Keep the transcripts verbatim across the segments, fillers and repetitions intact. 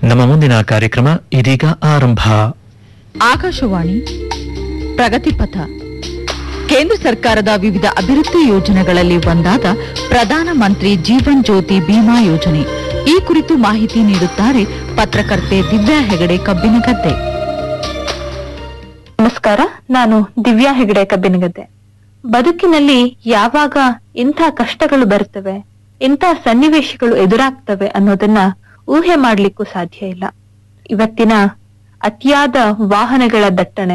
ನಮ್ಮ ಮುಂದಿನ ಕಾರ್ಯಕ್ರಮ ಇದೀಗ ಆರಂಭ. ಆಕಾಶವಾಣಿ ಪ್ರಗತಿಪಥ. ಕೇಂದ್ರ ಸರ್ಕಾರದ ವಿವಿಧ ಅಭಿವೃದ್ಧಿ ಯೋಜನೆಗಳಲ್ಲಿ ಒಂದಾದ ಪ್ರಧಾನ ಮಂತ್ರಿ ಜೀವನ್ ಜ್ಯೋತಿ ಬಿಮಾ ಯೋಜನೆ. ಈ ಕುರಿತು ಮಾಹಿತಿ ನೀಡುತ್ತಾರೆ ಪತ್ರಕರ್ತೆ ದಿವ್ಯಾ ಹೆಗಡೆ ಕಬ್ಬಿನಗದ್ದೆ. ನಮಸ್ಕಾರ, ನಾನು ದಿವ್ಯಾ ಹೆಗಡೆ ಕಬ್ಬಿನಗದ್ದೆ. ಬದುಕಿನಲ್ಲಿ ಯಾವಾಗ ಇಂಥ ಕಷ್ಟಗಳು ಬರ್ತವೆ, ಇಂಥ ಸನ್ನಿವೇಶಗಳು ಎದುರಾಗ್ತವೆ ಅನ್ನೋದನ್ನ ಊಹೆ ಮಾಡ್ಲಿಕ್ಕೂ ಸಾಧ್ಯ ಇಲ್ಲ. ಇವತ್ತಿನ ಅತಿಯಾದ ವಾಹನಗಳ ದಟ್ಟಣೆ,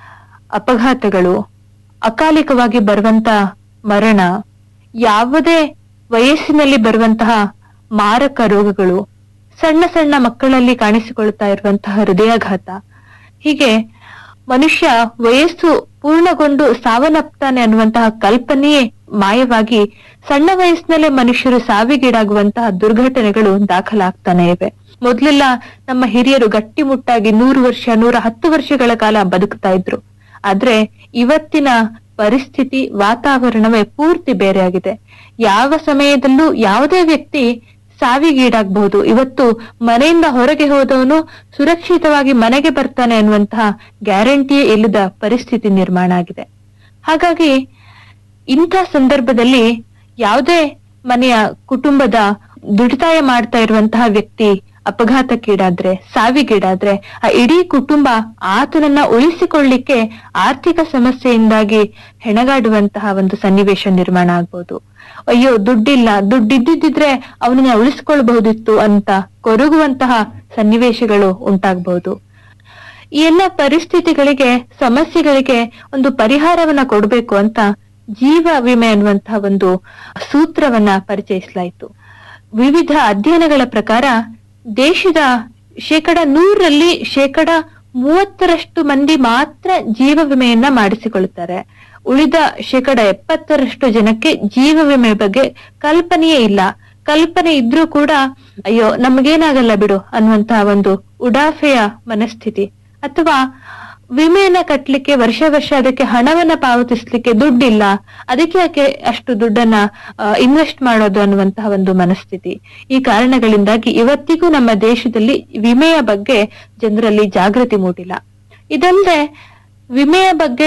ಅಪಘಾತಗಳು, ಅಕಾಲಿಕವಾಗಿ ಬರುವಂತ ಮರಣ, ಯಾವುದೇ ವಯಸ್ಸಿನಲ್ಲಿ ಬರುವಂತಹ ಮಾರಕ ರೋಗಗಳು, ಸಣ್ಣ ಸಣ್ಣ ಮಕ್ಕಳಲ್ಲಿ ಕಾಣಿಸಿಕೊಳ್ತಾ ಇರುವಂತಹ ಹೃದಯಾಘಾತ, ಹೀಗೆ ಮನುಷ್ಯ ವಯಸ್ಸು ಪೂರ್ಣಗೊಂಡು ಸಾವನ್ನಪ್ತಾನೆ ಅನ್ನುವಂತಹ ಕಲ್ಪನೆಯೇ ಮಾಯವಾಗಿ ಸಣ್ಣ ವಯಸ್ಸಿನಲ್ಲೇ ಮನುಷ್ಯರು ಸಾವಿಗೀಡಾಗುವಂತಹ ದುರ್ಘಟನೆಗಳು ದಾಖಲಾಗ್ತಾನೆ ಇವೆ. ಮೊದ್ಲೆಲ್ಲ ನಮ್ಮ ಹಿರಿಯರು ಗಟ್ಟಿಮುಟ್ಟಾಗಿ ನೂರು ವರ್ಷ ನೂರ ಹತ್ತು ವರ್ಷಗಳ ಕಾಲ ಬದುಕ್ತಾ ಇದ್ರು. ಆದ್ರೆ ಇವತ್ತಿನ ಪರಿಸ್ಥಿತಿ, ವಾತಾವರಣವೇ ಪೂರ್ತಿ ಬೇರೆಯಾಗಿದೆ. ಯಾವ ಸಮಯದಲ್ಲೂ ಯಾವುದೇ ವ್ಯಕ್ತಿ ಸಾವಿಗೀಡಾಗಬಹುದು. ಇವತ್ತು ಮನೆಯಿಂದ ಹೊರಗೆ ಹೋದವನು ಸುರಕ್ಷಿತವಾಗಿ ಮನೆಗೆ ಬರ್ತಾನೆ ಅನ್ನುವಂತಹ ಗ್ಯಾರಂಟಿಯೇ ಇಲ್ಲದ ಪರಿಸ್ಥಿತಿ ನಿರ್ಮಾಣ ಆಗಿದೆ. ಹಾಗಾಗಿ ಇಂಥ ಸಂದರ್ಭದಲ್ಲಿ ಯಾವುದೇ ಮನೆಯ ಕುಟುಂಬದ ದುಡಿತಾಯ ಮಾಡ್ತಾ ಇರುವಂತಹ ವ್ಯಕ್ತಿ ಅಪಘಾತಕ್ಕೀಡಾದ್ರೆ, ಸಾವಿಗೀಡಾದ್ರೆ ಆ ಇಡೀ ಕುಟುಂಬ ಆತನನ್ನ ಉಳಿಸಿಕೊಳ್ಳಿಕ್ಕೆ ಆರ್ಥಿಕ ಸಮಸ್ಯೆಯಿಂದಾಗಿ ಹೆಣಗಾಡುವಂತಹ ಒಂದು ಸನ್ನಿವೇಶ ನಿರ್ಮಾಣ ಆಗ್ಬಹುದು. ಅಯ್ಯೋ ದುಡ್ಡಿಲ್ಲ, ದುಡ್ಡಿದ್ದಿದ್ರೆ ಅವನನ್ನ ಉಳಿಸ್ಕೊಳ್ಬಹುದಿತ್ತು ಅಂತ ಕೊರಗುವಂತಹ ಸನ್ನಿವೇಶಗಳು ಉಂಟಾಗಬಹುದು. ಈ ಎಲ್ಲ ಪರಿಸ್ಥಿತಿಗಳಿಗೆ, ಸಮಸ್ಯೆಗಳಿಗೆ ಒಂದು ಪರಿಹಾರವನ್ನ ಕೊಡ್ಬೇಕು ಅಂತ ಜೀವ ವಿಮೆ ಅನ್ನುವಂತಹ ಒಂದು ಸೂತ್ರವನ್ನ ಪರಿಚಯಿಸಲಾಯಿತು. ವಿವಿಧ ಅಧ್ಯಯನಗಳ ಪ್ರಕಾರ ದೇಶದ ಶೇಕಡ ನೂರರಲ್ಲಿ ಶೇಕಡ ಮೂವತ್ತರಷ್ಟು ಮಂದಿ ಮಾತ್ರ ಜೀವ ವಿಮೆಯನ್ನ ಮಾಡಿಸಿಕೊಳ್ಳುತ್ತಾರೆ. ಉಳಿದ ಶೇಕಡ ಎಪ್ಪತ್ತರಷ್ಟು ಜನಕ್ಕೆ ಜೀವ ವಿಮೆ ಬಗ್ಗೆ ಕಲ್ಪನೆಯೇ ಇಲ್ಲ. ಕಲ್ಪನೆ ಇದ್ರೂ ಕೂಡ ಅಯ್ಯೋ ನಮಗೇನಾಗಲ್ಲ ಬಿಡು ಅನ್ನುವಂತಹ ಒಂದು ಉಡಾಫೆಯ ಮನಸ್ಥಿತಿ, ಅಥವಾ ವಿಮೆಯನ್ನ ಕಟ್ಲಿಕ್ಕೆ ವರ್ಷ ವರ್ಷ ಅದಕ್ಕೆ ಹಣವನ್ನ ಪಾವತಿಸ್ಲಿಕ್ಕೆ ದುಡ್ಡಿಲ್ಲ, ಅದಕ್ಕೆ ಯಾಕೆ ಅಷ್ಟು ದುಡ್ಡನ್ನ ಇನ್ವೆಸ್ಟ್ ಮಾಡೋದು ಅನ್ನುವಂತಹ ಒಂದು ಮನಸ್ಥಿತಿ. ಈ ಕಾರಣಗಳಿಂದಾಗಿ ಇವತ್ತಿಗೂ ನಮ್ಮ ದೇಶದಲ್ಲಿ ವಿಮೆಯ ಬಗ್ಗೆ ಜನರಲ್ಲಿ ಜಾಗೃತಿ ಮೂಡಿಲ್ಲ. ಇದಲ್ಲದೆ ವಿಮೆಯ ಬಗ್ಗೆ